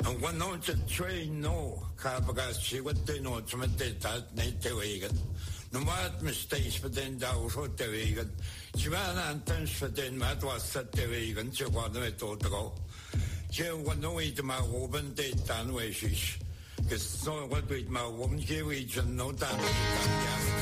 And one note to train no, Carbagas, what they know to meditate that night to vegan. No matter mistakes for then down for the vegan. Chivan anthems for then mad was set the vegan, Chihuahua to go. Chill one no way to my woman date down where she's. Because so what with my woman, give each and no damage.